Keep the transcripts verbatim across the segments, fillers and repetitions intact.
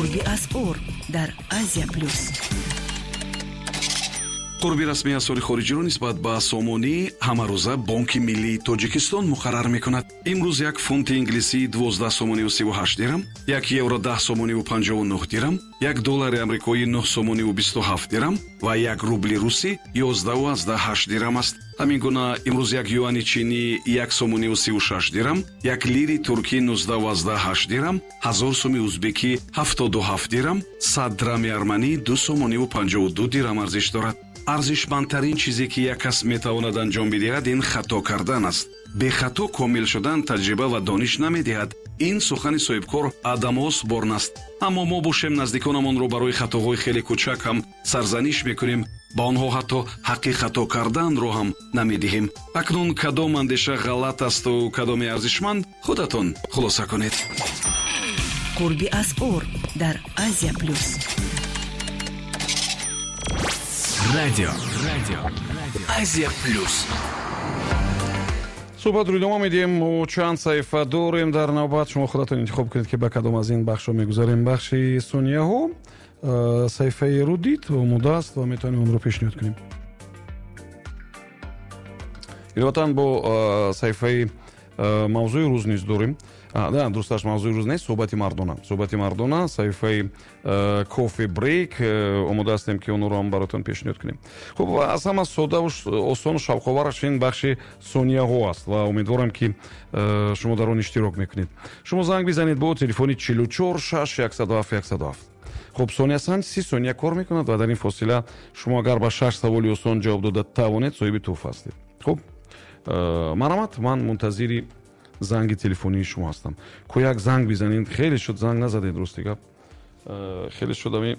قربی اسعار در آسیا پلوس. قربی رسمی اسعار خارجی را نسبت به سامانی همروزه بانک ملی تاجیکستان مقرر میکند. امروز یک فونت انگلیسی دوازده سامانی و سی و هشت درم، یک یورو ده سامانی و پنجاه و نه درم، یک دلار آمریکایی نه سامانی و بیست و هفت درم و یک روبل روسی یازده و هشت درم است. همین گونه امروز یک یوان چینی یک سامانی و سی و شش درم، یک لیری ترکی نوزده و هشت درم، هزار سوم ازبکی هفتاد و هفت درم، صد درم ارمنی دو سامانی و پنجاه و دو درم ارزش دارد. ارزشمندترین چیزی که یک کس میتواند انجام بدهد این خطا کردن است. به خطا کامل شدن تجربه و دانش نمیدهد. این سخن صاحبکار آدم اسبورن است. اما ما باشیم نزدیکانمان رو برای خطاهای خیلی کوچک هم سرزنش میکنیم، با آنها حتی حق خطا کردن رو هم نمیدهیم. اکنون کدام اندیشه غلط است و کدام ارزشمند خودتون خلاصه کنید. قربی اسعار در آسیا پلوس. رادیو رادیو آسیا پلوس. صحبت رو ادامه میدیم و چند صحیفه داریم در نوبت. شما خودتون انتخاب کنید که به کدام از این بخش رو میگذاریم. بخش سونیا ها صحیفه رو دید و مده است و میتونیم اون رو پیشنهاد کنیم. البته با صحیفه موضوع روز نیز داریم. نه دوستاش موضوع روز نیست، صحبت مردانه. صحبت مردانه صحیفه کافی بریک اومده هستیم که اون رو هم براتون پیشنهاد کنیم. خب از همه ساده و آسان و شوق‌آورش این بخش سونیا ها است و امیدوارم که شما در اون اشتراک میکنید. شما زنگ بزنید با تلفن چهل و چهار شش صفر هفت صفر هفت. خب سونیا سان سی ثانیه کار میکند و در این فاصله شما اگر با شش سوال آسان جواب داده توانید صاحب توفیق هستید. خب مرحمت، من منتظر زنگ تلفنی شما هستم. کو یک زنگ بزنید. خیلی شد زنگ نزدید. درسته گپ خیلی شد. امی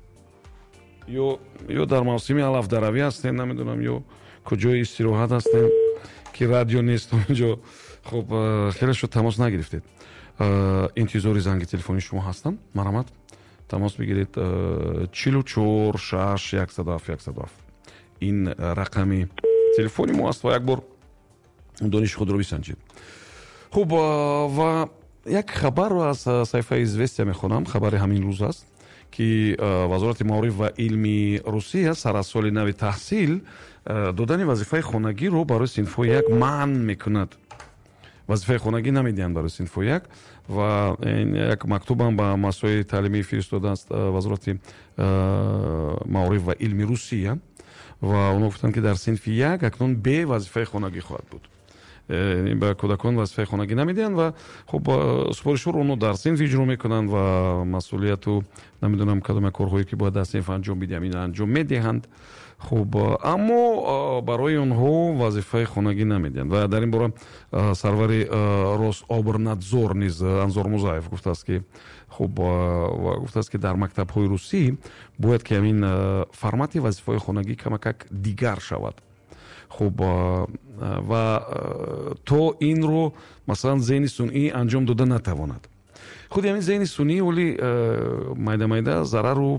یو یو در موسم علف دروی هستین، نمیدونم یو کجای استراحت هستین که رادیو نیست اونجا. خب خیلی شد تماس نگرفتید. انتظار زنگ تلفنی شما هستم. مرحمت تماس بگیرید. چهل و چهار شش صفر هفت صفر هفت این رقم تلفنی ما است و یک بار دانش خود رو بسنجید. خب و یک خبر رو از صحیفه ایزوستیا میخونم. خبر همین روز است که وزارت معارف و علم روسیه سر از سال نو تحصیل دادن وظیفه خانگی رو برای صنف یک منع میکند. وظیفه خانگی نمیدین برای صنف یک و این یک مکتوب هم به مسئول تعلیمی فرستاده است وزارت معارف و علم روسیه و اونا گفتن که در صنف یک اکنون به وظیفه خانگی خواهد بود. این به کودکان وظیفه خانگی نمیدن و خب سپارش رو اونو در صنف اجرا میکنن و مسئولیت رو نمیدونم کدام کارهایی که باید در صنف انجام بدیم این انجام میدهند. خب اما برای اونها وظیفه خانگی نمیدن و در این باره سرور روس آبرنادزور نیز انزور مزایف گفته است که خب و گفته است که در مکتب های روسی باید که این فرمت وظیفه خانگی کمک دیگر شود. خب و تو این رو مثلا ذهن صنعی انجام داده نتواند. خود همین ذهن صنعی ولی مایده مایده ضرر رو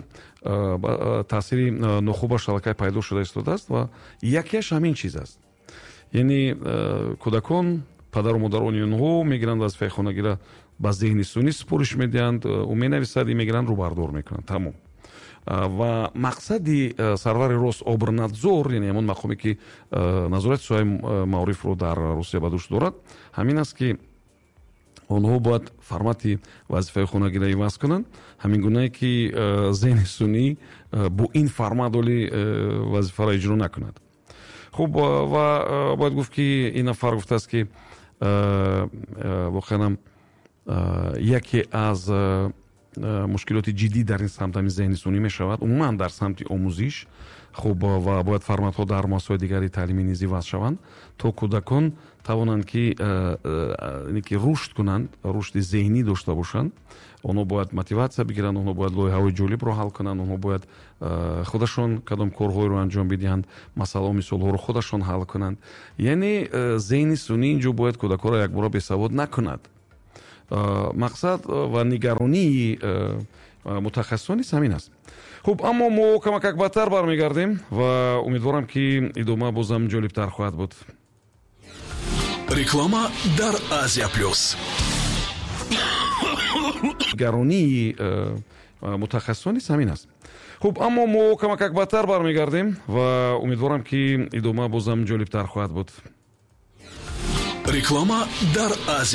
تاثیر نخوب شبکه پیدا شده استفاده است و یکیش همین چیز است. یعنی کودکان پدر و مادران اونها میگیرند وظیفه خانگی را با ذهن صنعی سپارش میدهند و مینویسند میگیرند رو بردار میکنند. تمام. و مقصدی سرور روس آبرنادزور یعنی همون مقامی که نظارت سوی معارف رو در روسیه به دوش دارد همین است که اونها باید فرمت وظیفه خانگی را عوض کنند، همین گونه که ذهن صنعی با این فرمت ولی وظیفه را اجرا نکند. خب و باید گفت که این نفر گفته است که واقعا یکی از مشکلات جدی در این سمت همین ذهن صنعی می شود عموما در سمت آموزش. خب و باید فرمت ها در مؤسسات دیگری تعلیمی نیزی وضع شوند تا کودکان توانند که یعنی که رشد کنند، رشد ذهنی داشته باشند. اونا باید موتیواسیون بگیرند، اونا باید لایحه های جالب رو حل کنند، اونا باید خودشون کدام کارهای رو انجام بدهند، مسائل و مثال ها رو خودشون حل کنند. یعنی ذهن صنعی اینجا باید کودکان را یک بار بی‌سواد نکند. مقصد و نگرانی متخصصانی همین است. خب اما ما کمک یک بدتر برمیگردیم و امیدوارم که ادامه بازم جالبتر خواهد بود. реклама در آسیا پلوس. نگرانی мутахассисони замин аст. хуб, аммо мо камакак бадтар бармегардем ва умедворам ки идома бозам ҷолибтар хоҳад буд. реклама дар Азия